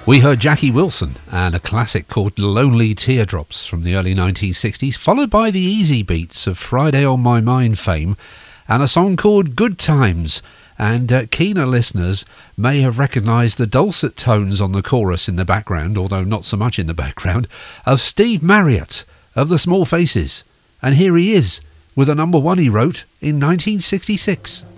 We heard Jackie Wilson and a classic called Lonely Teardrops from the early 1960s, followed by the Easy Beats of Friday on My Mind fame, and a song called Good Times. And keener listeners may have recognised the dulcet tones on the chorus in the background, although not so much in the background, of Steve Marriott of the Small Faces. And here he is with a number one he wrote in 1966.